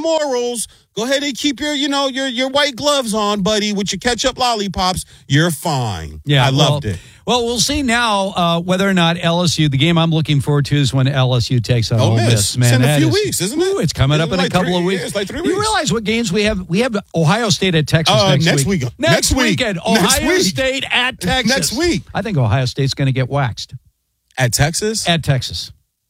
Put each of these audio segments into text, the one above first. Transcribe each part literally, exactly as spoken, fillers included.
morals. Go ahead and keep your, you know, your your white gloves on, buddy, with your ketchup lollipops. You're fine. Yeah, I loved well, it. Well, we'll see now uh, whether or not L S U, the game I'm looking forward to is when L S U takes on Ole Miss. Man, it's in a that few is, weeks, isn't it? Ooh, it's coming isn't up in like a couple three, of weeks. Yeah, it's like three you weeks. realize what games we have? We have Ohio State at Texas uh, next, next week. week. Next, Next week. weekend, Next Ohio week. State at Texas. Next week. I think Ohio State's going to get waxed. At Texas? At Texas.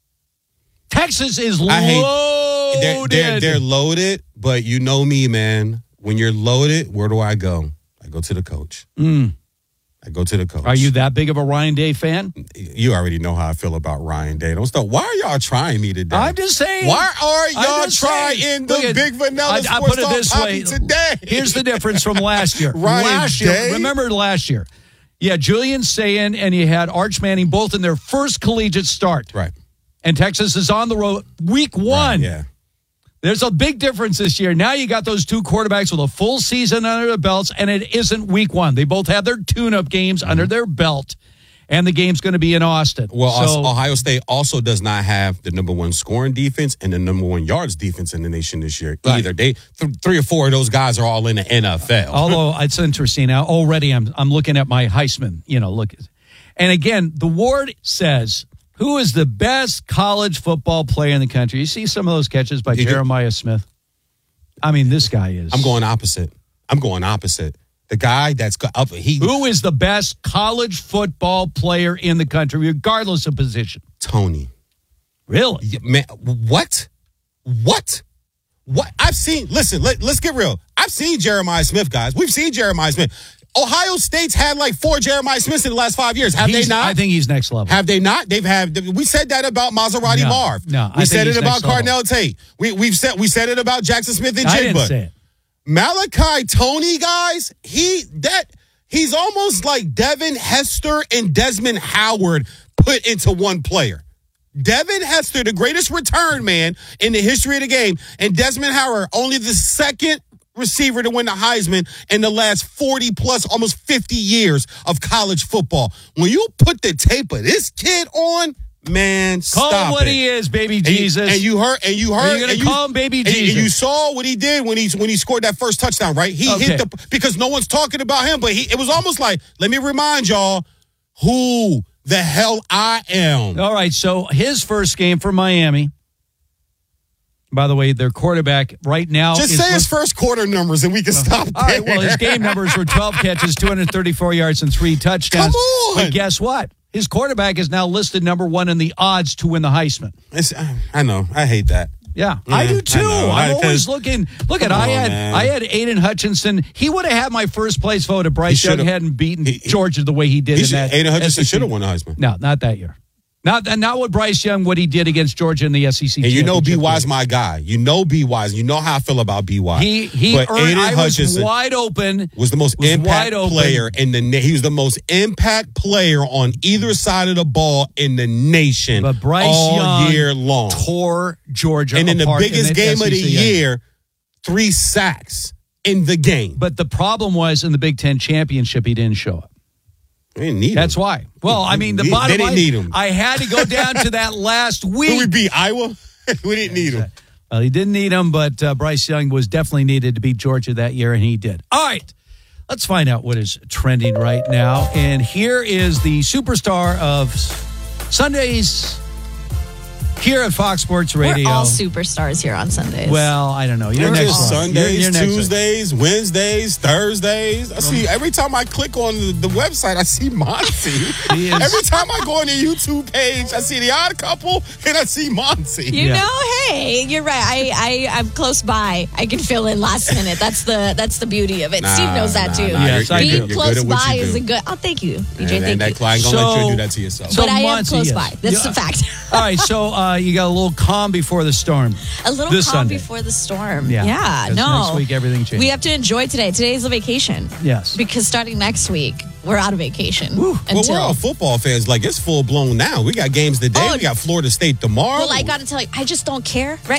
Texas is I hate, loaded. They're, they're, they're loaded, but you know me, man. When you're loaded, where do I go? I go to the coach. Mm. I go to the coach. Are you that big of a Ryan Day fan? You already know how I feel about Ryan Day. Don't stop. Why are y'all trying me today? I'm just saying. Why are y'all trying saying. the at, Big Vanilla I, I Sports put it Talk this way. today? Here's the difference from last year. Ryan last Day? year, remember last year? Yeah, Julian Sayin and you had Arch Manning both in their first collegiate start. Right. And Texas is on the road week one. Right, yeah. There's a big difference this year. Now you got those two quarterbacks with a full season under their belts, and it isn't week one. They both have their tune-up games mm-hmm. under their belt, and the game's going to be in Austin. Well, so, Ohio State also does not have the number one scoring defense and the number one yards defense in the nation this year right. either. They th- three or four of those guys are all in the N F L. Although it's interesting now. Already, I'm I'm looking at my Heisman. You know, look, and again, the Ward says, who is the best college football player in the country? You see some of those catches by you Jeremiah do. Smith. I mean, this guy is. I'm going opposite. I'm going opposite. The guy that's up. He who is the best college football player in the country, regardless of position? Tony. Really? Yeah, man, what? What? What? I've seen. Listen, let, let's get real. I've seen Jeremiah Smith, guys. We've seen Jeremiah Smith. Ohio State's had like four Jeremiah Smiths in the last five years. Have he's, they not? I think he's next level. Have they not? They've had. We said that about Maserati no, Marv. No, we I said think it about Carnell level. Tate. We we've said we said it about Jackson Smith and I Jigba. didn't say it. Malachi Tony, guys. He that he's almost like Devin Hester and Desmond Howard put into one player. Devin Hester, the greatest return man in the history of the game, and Desmond Howard, only the second receiver to win the Heisman in the last forty plus, almost fifty years of college football. When you put the tape of this kid on, man, call stop him what it. he is, baby and Jesus. You, and you heard, and you heard, Are you going to call him baby and, Jesus? And you saw what he did when he when he scored that first touchdown, right? He okay. hit the because no one's talking about him, but he it was almost like, let me remind y'all who the hell I am. All right, so his first game for Miami. By the way, their quarterback right now Just is say his first quarter numbers and we can stop All there. right, well, his game numbers were twelve catches, two hundred thirty-four yards, and three touchdowns. Come on. But guess what? His quarterback is now listed number one in the odds to win the Heisman. It's, I know. I hate that. Yeah, Yeah, I do too. I know. I'm I- always looking. Look at Come I on, had man. I had Aiden Hutchinson. He would have had my first place vote if Bryce He Young should've- hadn't beaten he- he- Georgia the way he did He in should, that. Aiden Hutchinson S E C. should have won the Heisman. No, not that year. Not not what Bryce Young, what he did against Georgia in the S E C. And you know B championship Y's game. my guy. You know B Y's. You know how I feel about B Y. He he but earned. Aiden I was Hutchinson wide open. was the most was impact wide open. player in the. Na- he was the most impact player on either side of the ball in the nation. But Bryce all Young year long, tore Georgia and in the apart biggest in game of the S E C. year, three sacks in the game. But the problem was in the Big Ten championship, he didn't show up. We didn't need That's him. why. Well, I mean, the We- bottom they didn't line, need him. I had to go down to that last Who week. we beat Iowa? We didn't need him. Well, he didn't need him, but uh, Bryce Young was definitely needed to beat Georgia that year, and he did. All right, let's find out what is trending right now. And here is the superstar of Sundays here at Fox Sports Radio. We're all superstars here on Sundays. Well, I don't know. You're We're next just one. Sundays, You're- you're next one. Tuesdays, Wednesdays, Thursdays. I see every time I click on the, the website, I see Monty. He is- Every time I go on the YouTube page, I see the Odd Couple and I see Monty. you Yeah. know, hey, you're right. I, I, I'm close by. I can fill in last minute. That's the that's the beauty of it. Nah, Steve knows that nah, too. nah, Yes, you're, I you're do. good. Being You're close good at what by you is do. a good. Oh, thank you, B J. And, thank and that you. client gonna let So- you do that to yourself. so But I am Monty, close yes. by. That's Yeah. the fact. All right, so uh, you got a little calm before the storm. A little This calm Sunday. before the storm. Yeah. Yeah, 'Cause no. next week everything changes. We have to enjoy today. Today's a vacation. Yes. Because starting next week, we're out of vacation. well, Until we're all football fans. Like, it's full blown now. We got games today. Oh, we got Florida State tomorrow. Well, I got to tell you, I just don't care, right? Like,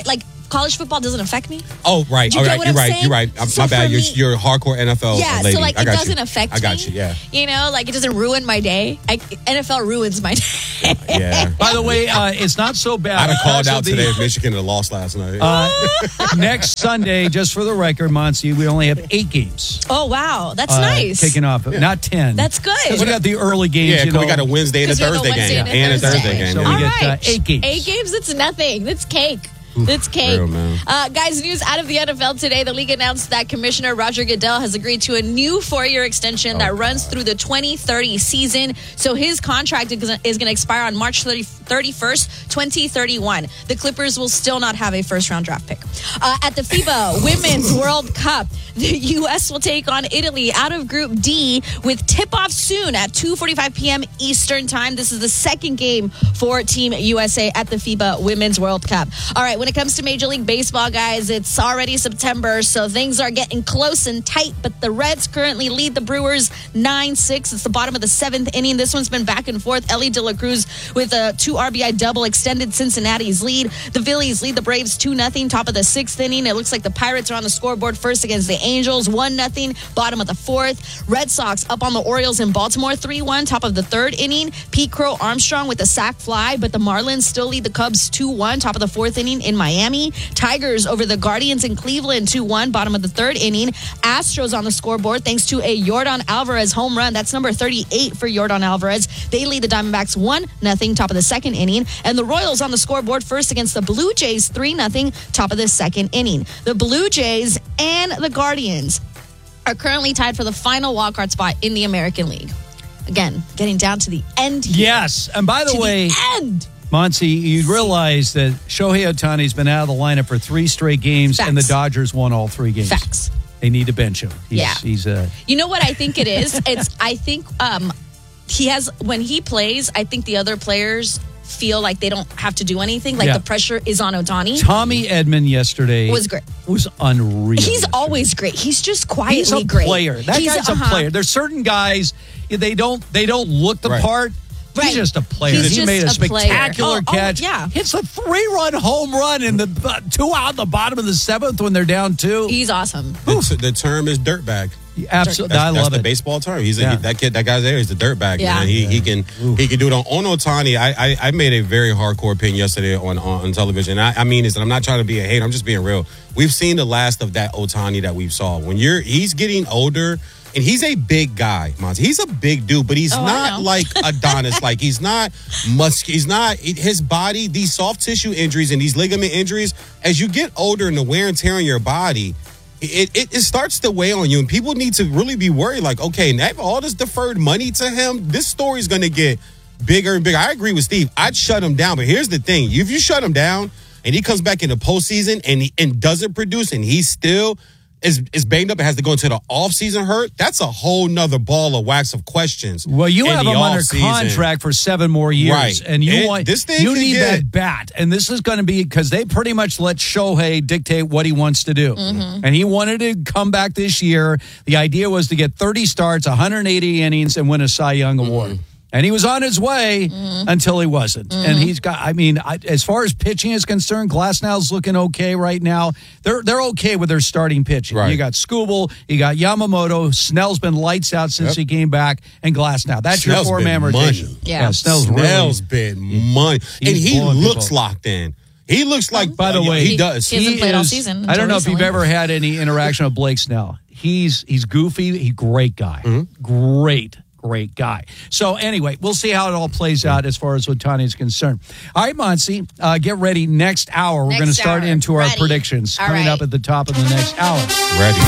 college football doesn't affect me. Oh, right. Do you All get right. what You're I'm right. saying? You're right. I'm, So my bad. for You're, me- you're a hardcore N F L Yeah, lady. so like I it got doesn't you. affect me. I got you. Yeah. You know, like it doesn't ruin my day. I, N F L ruins my day. Yeah. By the way, uh, it's not so bad. I'd have called Also, out the- today if Michigan had lost last night. Uh, next Sunday, just for the record, Monty, we only have eight games. Oh wow, that's uh, nice. Kicking off, not ten. That's good. Because we got the early games. yeah, you 'cause know. we got a Wednesday and a 'Cause we have a Thursday Wednesday game. and a And a Thursday. Thursday game. So yeah. we All get, right. uh, eight games. Eight games, it's nothing. That's cake. That's cake. real, man. Uh, guys, news out of the N F L today. The league announced that Commissioner Roger Goodell has agreed to a new four-year extension that runs through the twenty thirty season. So his contract is going to expire on March thirty-first, twenty thirty-one. The Clippers will still not have a first-round draft pick. Uh, at the FIBA Women's World Cup, the U S will take on Italy out of Group D with tip-off soon at two forty-five p.m. Eastern Time. This is the second game for Team U S A at the FIBA Women's World Cup. All right, when it comes to Major League Baseball, guys, it's already September, so things are getting close and tight, but the Reds currently lead the Brewers nine six. It's the bottom of the seventh inning. This one's been back and forth. Ellie De La Cruz with a two R B I double extended Cincinnati's lead. The Phillies lead the Braves two nothing, top of the sixth inning. It looks like the Pirates are on the scoreboard first against the Angels, one nothing, bottom of the fourth. Red Sox up on the Orioles in Baltimore, three one, top of the third inning. Pete Crow Armstrong with a sac fly, but the Marlins still lead the Cubs two one, top of the fourth inning in Miami. Tigers over the Guardians in Cleveland two one, bottom of the third inning. Astros on the scoreboard thanks to a Yordan Alvarez home run. That's number thirty-eight for Yordan Alvarez. They lead the Diamondbacks one nothing, top of the second inning. And the Royals on the scoreboard first against the Blue Jays three nothing, top of the second inning. The Blue Jays and the Guardians are currently tied for the final wildcard spot in the American League. Again, getting down to the end here. Yes. And by the To way, the end. Monty, you realize that Shohei Ohtani's been out of the lineup for three straight games, Facts. and the Dodgers won all three games. Facts. They need to bench him. He's, Yeah. He's uh, You know what I think it is? It's I think um he has when he plays, I think the other players feel like they don't have to do anything. Like Yeah. the pressure is on Ohtani. Tommy Edman yesterday Was great. Was unreal. He's yesterday. always great. He's just quietly He's a great. player. That He's, guy's a uh-huh. player. There's certain guys they don't they don't look the Right. part. Right. He's just a player. He's he just made a a player. spectacular Oh, oh, catch. yeah. Hits a three-run home run in the uh, two out the bottom of the seventh when they're down two. He's awesome. The, t- the term is dirtbag. Absolutely, That's, I that's love the it. baseball term. He's a, Yeah. he, that kid. That guy's there. He's the dirtbag. Yeah. Man. He he can he can do it on, on Ohtani. I, I I made a very hardcore opinion yesterday on on, on television. I, I mean this, and I'm not trying to be a hater. I'm just being real. We've seen the last of that Ohtani that we've saw. When you're he's getting older. And he's a big guy, Monty. He's a big dude, but he's Oh, I not know. like Adonis. Like he's not musky. He's not his body. These soft tissue injuries and these ligament injuries. As you get older and the wear and tear on your body, it, it it starts to weigh on you. And people need to really be worried. Like, okay, now all this deferred money to him. This story's going to get bigger and bigger. I agree with Steve. I'd shut him down. But here's the thing: if you shut him down and he comes back in the postseason and he, and doesn't produce, and he's still is is banged up and has to go into the offseason hurt, that's a whole nother ball of wax of questions. Well, you in have the him under offseason. contract for seven more years, Right. and you And want this thing you could need get- that bat, and this is going to be because they pretty much let Shohei dictate what he wants to do, Mm-hmm. and he wanted to come back this year. The idea was to get thirty starts, one hundred eighty innings, and win a Cy Young award. Mm-hmm. And he was on his way Mm-hmm. until he wasn't. And he's got, I mean, I, as far as pitching is concerned, Glasnow's looking okay right now. They're they're okay with their starting pitching. Right. You got Skubal, you got Yamamoto, Snell's been lights out since Yep. he came back, and Glasnow. That's Snell's your four-man been rotation. money. Yeah. Snell's, Snell's really, been money. And he's he blowing looks people. locked in. He looks like, By the uh, way, he, He- does. he hasn't played all season I don't until know if you've recently. ever had any interaction with Blake Snell. He's he's goofy. He's a great guy. Mm-hmm. Great, great guy. So anyway, we'll see how it all plays out as far as Ohtani is concerned. All right, Monsi, uh, get ready. Next hour, we're Next going to start hour. into our Ready. predictions All coming right. up at the top of the next hour. Ready.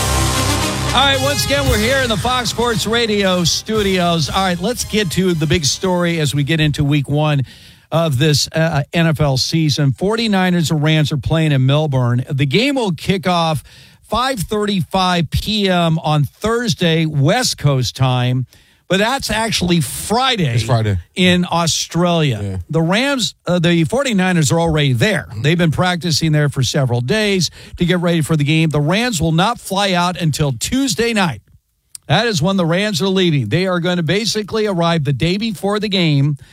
All right, once again, we're here in the Fox Sports Radio studios. All right, let's get to the big story as we get into week one of this uh, N F L season. 49ers and Rams are playing in Melbourne. The game will kick off five thirty-five p.m. on Thursday, West Coast time. But that's actually Friday, It's Friday. in Australia. Yeah. The Rams, uh, the 49ers are already there. They've been practicing there for several days to get ready for the game. The Rams will not fly out until Tuesday night. That is when the Rams are leaving. They are going to basically arrive the day before the game.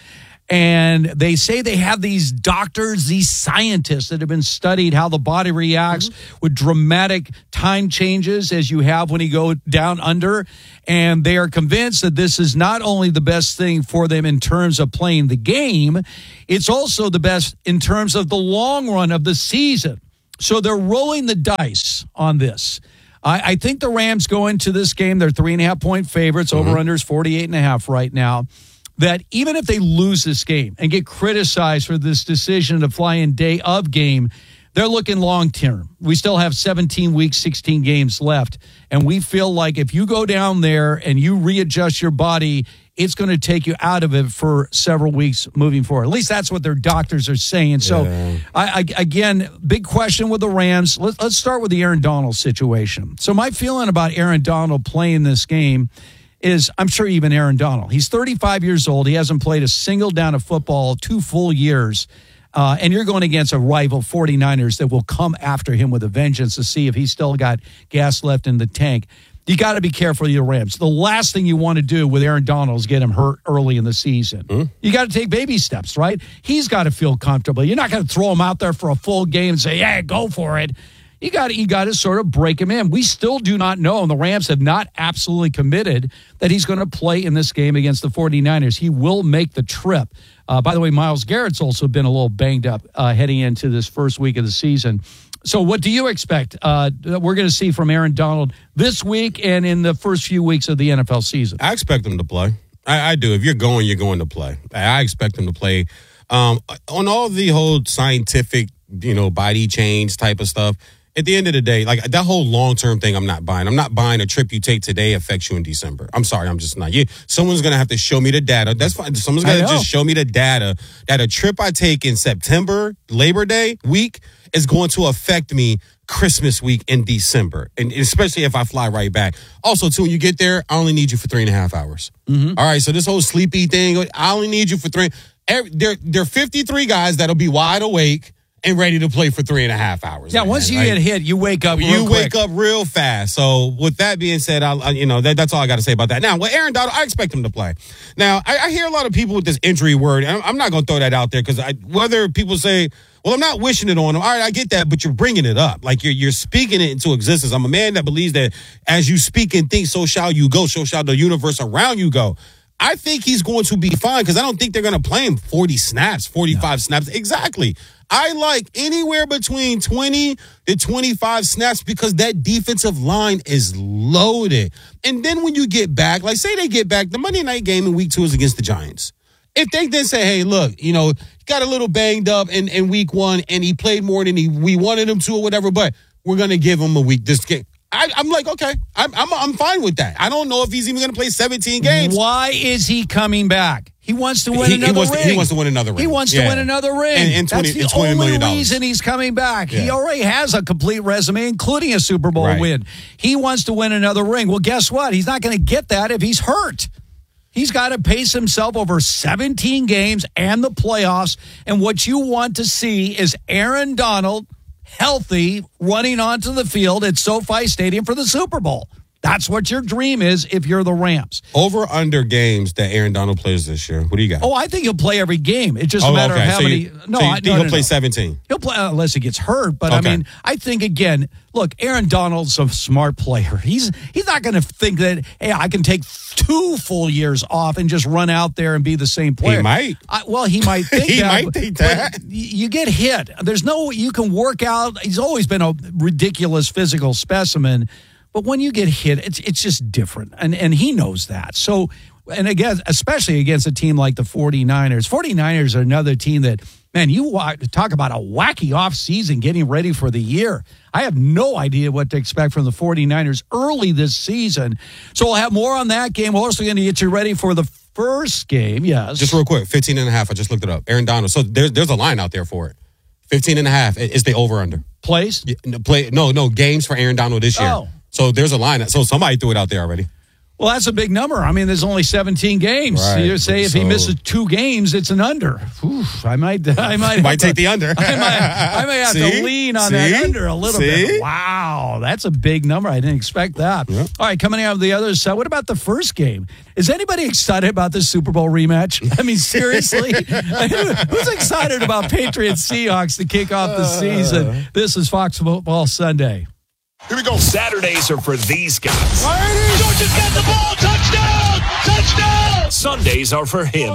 And they say they have these doctors, these scientists that have been studied how the body reacts mm-hmm. with dramatic time changes as you have when you go down under. And they are convinced that this is not only the best thing for them in terms of playing the game, it's also the best in terms of the long run of the season. So they're rolling the dice on this. I, I think the Rams go into this game, they're three and a half point favorites, mm-hmm. over under is forty-eight and a half right now. That even if they lose this game and get criticized for this decision to fly in day of game, they're looking long term. We still have seventeen weeks, sixteen games left. And we feel like if you go down there and you readjust your body, it's going to take you out of it for several weeks moving forward. At least that's what their doctors are saying. So, yeah. I, I, again, big question with the Rams. Let, let's start with the Aaron Donald situation. So my feeling about Aaron Donald playing this game is, I'm sure even Aaron Donald, he's thirty-five years old. He hasn't played a single down of football two full years. Uh, and you're going against a rival forty-niners that will come after him with a vengeance to see if he's still got gas left in the tank. You got to be careful of your Rams. The last thing you want to do with Aaron Donald is get him hurt early in the season. Mm-hmm. You got to take baby steps, right? He's got to feel comfortable. You're not going to throw him out there for a full game and say, yeah, go for it. You got to, you got to sort of break him in. We still do not know, and the Rams have not absolutely committed that he's going to play in this game against the forty-niners. He will make the trip. Uh, by the way, Myles Garrett's also been a little banged up uh, heading into this first week of the season. So what do you expect uh, we're going to see from Aaron Donald this week and in the first few weeks of the N F L season? I expect him to play. I, I do. If you're going, you're going to play. I expect him to play. Um, on all the whole scientific, you know, body change type of stuff, at the end of the day, like that whole long-term thing, I'm not buying. I'm not buying a trip you take today affects you in December. I'm sorry, I'm just not. You, someone's going to have to show me the data. That's fine. Someone's going to just show me the data that a trip I take in September, Labor Day week, is going to affect me Christmas week in December, and especially if I fly right back. Also, too, when you get there, I only need you for three and a half hours. Mm-hmm. All right, so this whole sleepy thing, I only need you for three. Every, there, there are fifty-three guys that'll be wide awake and ready to play for three and a half hours. Yeah, man. Once you like, get hit, you wake up real You quick. wake up real fast. So with that being said, I, I, you know, that, that's all I got to say about that. Now, with Aaron Donald, I expect him to play. Now, I, I hear a lot of people with this injury word, and I'm, I'm not going to throw that out there because whether people say, well, I'm not wishing it on him. All right, I get that, but you're bringing it up. Like you're you're speaking it into existence. I'm a man that believes that as you speak and think, so shall you go, so shall the universe around you go. I think he's going to be fine because I don't think they're going to play him forty snaps, forty-five no. snaps. Exactly. I like anywhere between twenty to twenty-five snaps because that defensive line is loaded. And then when you get back, like say they get back, the Monday night game in week two is against the Giants. If they then say, hey, look, you know, he got a little banged up in, in week one and he played more than he, we wanted him to or whatever, but we're going to give him a week this game. I, I'm like, okay, I'm, I'm I'm fine with that. I don't know if he's even going to play seventeen games. Why is he coming back? He wants to win he, another he wants ring. To, he wants to win another ring. He wants yeah. to win another ring. And, and twenty, That's the twenty only million dollars. reason he's coming back. Yeah. He already has a complete resume, including a Super Bowl right. win. He wants to win another ring. Well, guess what? He's not going to get that if he's hurt. He's got to pace himself over seventeen games and the playoffs. And what you want to see is Aaron Donald healthy, running onto the field at SoFi Stadium for the Super Bowl. That's what your dream is if you're the Rams. Over under games that Aaron Donald plays this year. What do you got? Oh, I think he'll play every game. It's just oh, a matter okay. of how so many. You, no, so you I, think no, he'll no, play no. seventeen? He'll play uh, unless he gets hurt. But okay. I mean, I think again. Look, Aaron Donald's a smart player. He's he's not going to think that hey, I can take two full years off and just run out there and be the same player. He might. I, well, he might think he that. might but, think that. But you get hit. There's no. You can work out. He's always been a ridiculous physical specimen. But when you get hit, it's it's just different. And and he knows that. So, and again, especially against a team like the forty-niners. forty-niners are another team that, man, you talk about a wacky offseason getting ready for the year. I have no idea what to expect from the forty-niners early this season. So we'll have more on that game. We're also going to get you ready for the first game. Yes. Just real quick, fifteen and a half. I just looked it up. Aaron Donald. So there's, there's a line out there for it. fifteen and a half is the over-under. Plays? Yeah, no, play, no, no, games for Aaron Donald this year. Oh. So there's a line. So somebody threw it out there already. Well, that's a big number. I mean, there's only seventeen games. Right. You say if So- he misses two games, it's an under. Oof, I might, I might, Might take the under. I might, I might have See? to lean on See? that under a little See? bit. Wow, that's a big number. I didn't expect that. Yep. All right, coming out of the other side, what about the first game? Is anybody excited about this Super Bowl rematch? I mean, seriously, who's excited about Patriots Seahawks to kick off the season? This is Fox Football Sunday. Here we go. Saturdays are for these guys. Georgia's got the ball. Touchdown! Touchdown! Sundays are for him.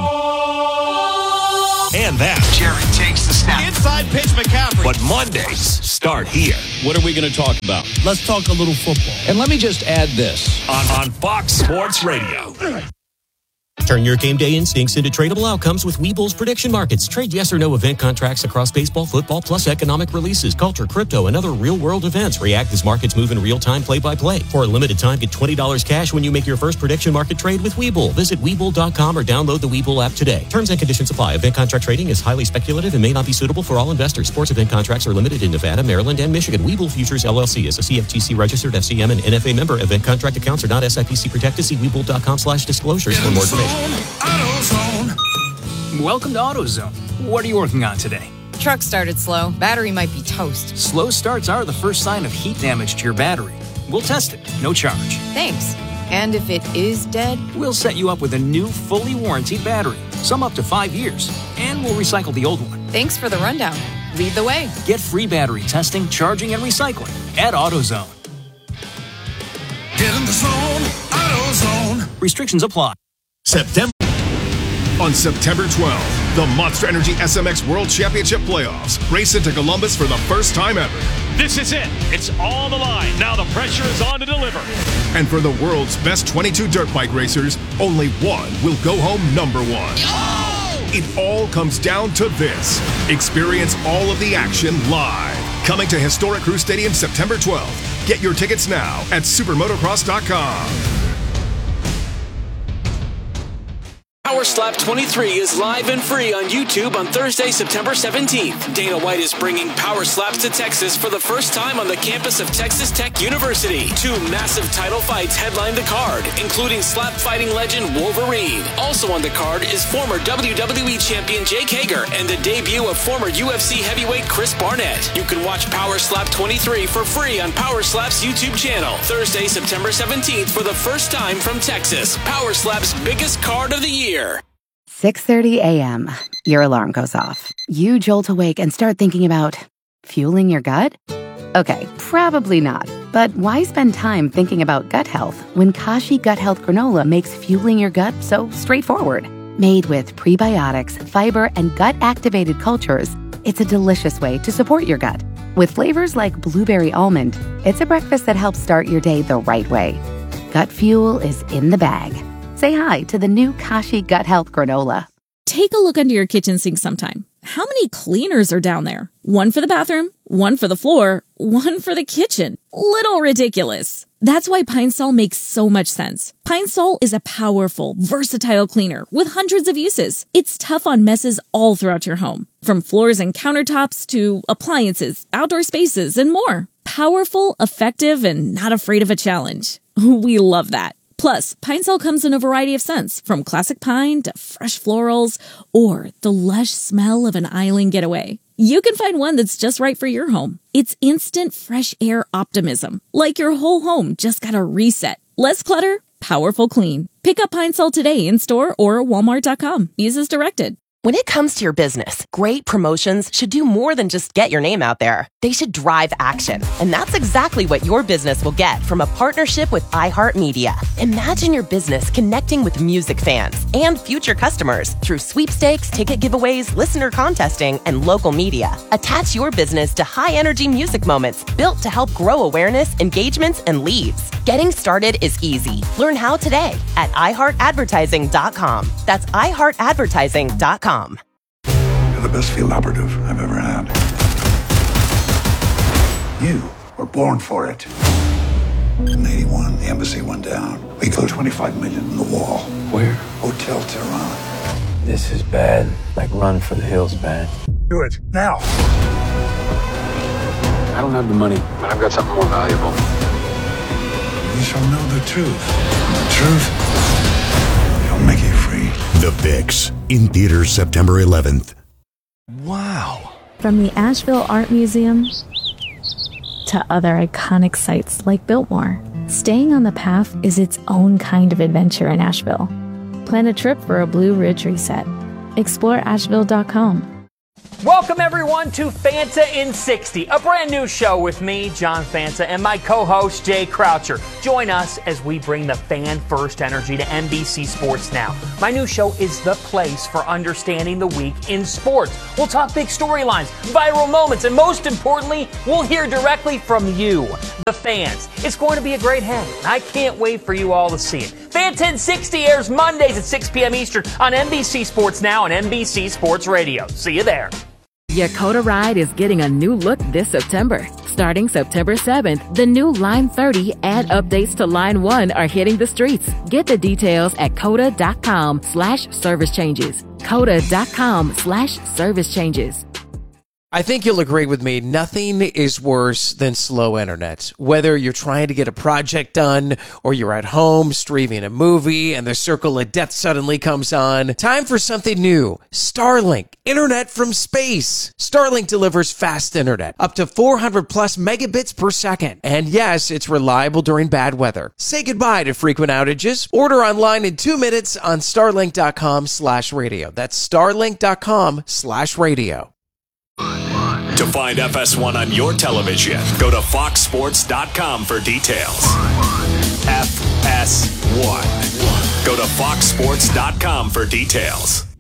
And that. Jerry takes the snap. Inside pitch, McCaffrey. But Mondays start here What are we going to talk about? Let's talk a little football. And let me just add this. on, on Fox Sports Radio. Turn your game day instincts into tradable outcomes with Webull's prediction markets. Trade yes or no event contracts across baseball, football, plus economic releases, culture, crypto, and other real-world events. React as markets move in real time, play-by-play. For a limited time, get twenty dollars cash when you make your first prediction market trade with Webull. Visit Webull dot com or download the Webull app today. Terms and conditions apply. Event contract trading is highly speculative and may not be suitable for all investors. Sports event contracts are limited in Nevada, Maryland, and Michigan. Webull Futures, L L C is a C F T C registered F C M and N F A member. Event contract accounts are not S I P C protected. See Webull dot com slash disclosures for more information. Welcome to AutoZone. What are you working on today? Truck started slow. Battery might be toast. Slow starts are the first sign of heat damage to your battery. We'll test it, no charge. Thanks. And if it is dead? We'll set you up with a new, fully warranted battery, some up to five years, and we'll recycle the old one. Thanks for the rundown. Lead the way. Get free battery testing, charging, and recycling at AutoZone. Get in the zone. AutoZone. Restrictions apply. September. On September twelfth, the Monster Energy S M X World Championship Playoffs race into Columbus for the first time ever. This is it. It's all the line. Now the pressure is on to deliver. And for the world's best twenty-two dirt bike racers, only one will go home number one. It all comes down to this. Experience all of the action live. Coming to Historic Crew Stadium September twelfth. Get your tickets now at supermotocross dot com. Power Slap twenty-three is live and free on YouTube on Thursday, September seventeenth. Dana White is bringing Power Slaps to Texas for the first time on the campus of Texas Tech University. Two massive title fights headline the card, including slap fighting legend Wolverine. Also on the card is former W W E champion Jake Hager and the debut of former U F C heavyweight Chris Barnett. You can watch Power Slap twenty-three for free on Power Slap's YouTube channel. Thursday, September seventeenth for the first time from Texas. Power Slap's biggest card of the year. six thirty a.m. Your alarm goes off. You jolt awake and start thinking about fueling your gut? Okay, probably not. But why spend time thinking about gut health when Kashi Gut Health Granola makes fueling your gut so straightforward? Made with prebiotics, fiber, and gut-activated cultures, it's a delicious way to support your gut. With flavors like blueberry almond, it's a breakfast that helps start your day the right way. Gut fuel is in the bag. Say hi to the new Kashi Gut Health Granola. Take a look under your kitchen sink sometime. How many cleaners are down there? One for the bathroom, one for the floor, one for the kitchen. Little ridiculous. That's why Pine Sol makes so much sense. Pine Sol is a powerful, versatile cleaner with hundreds of uses. It's tough on messes all throughout your home, from floors and countertops to appliances, outdoor spaces, and more. Powerful, effective, and not afraid of a challenge. We love that. Plus, Pine Sol comes in a variety of scents, from classic pine to fresh florals, or the lush smell of an island getaway. You can find one that's just right for your home. It's instant fresh air optimism, like your whole home just got a reset. Less clutter, powerful clean. Pick up Pine Sol today in store or walmart dot com. Use as directed. When it comes to your business, great promotions should do more than just get your name out there. They should drive action. And that's exactly what your business will get from a partnership with iHeartMedia. Imagine your business connecting with music fans and future customers through sweepstakes, ticket giveaways, listener contesting, and local media. Attach your business to high-energy music moments built to help grow awareness, engagements, and leads. Getting started is easy. Learn how today at i heart advertising dot com. That's i heart advertising dot com. You're the best field operative I've ever had. You were born for it. In eighty-one, the embassy went down. We put twenty-five million in the wall. Where? Hotel Tehran. This is bad. Like Run for the Hills bad. Do it now. I don't have the money, but I've got something more valuable. you shall know the truth. And the truth shall make you free. The Fix, in theaters September eleventh. Wow. From the Asheville Art Museum to other iconic sites like Biltmore, staying on the path is its own kind of adventure in Asheville. Plan a trip for a Blue Ridge reset. Explore Asheville dot com. Welcome, everyone, to Fanta in sixty, a brand new show with me, John Fanta, and my co-host, Jay Croucher. Join us as we bring the fan-first energy to N B C Sports Now. My new show is the place for understanding the week in sports. We'll talk big storylines, viral moments, and most importantly, we'll hear directly from you, the fans. It's going to be a great hang, and I can't wait for you all to see it. Fanta in sixty airs Mondays at six p.m. Eastern on N B C Sports Now and N B C Sports Radio. See you there. Yakota Ride is getting a new look this September. Starting September seventh, the new Line thirty and updates to Line one are hitting the streets. Get the details at coda.com slash service changes. coda.com slash service changes. I think you'll agree with me, nothing is worse than slow internet. Whether you're trying to get a project done or you're at home streaming a movie and the circle of death suddenly comes on, time for something new. Starlink, internet from space. Starlink delivers fast internet, up to four hundred plus megabits per second. And yes, it's reliable during bad weather. Say goodbye to frequent outages. Order online in two minutes on starlink.com slash radio. That's starlink.com slash radio. To find F S one on your television, go to fox sports dot com for details. F S one. Go to fox sports dot com for details.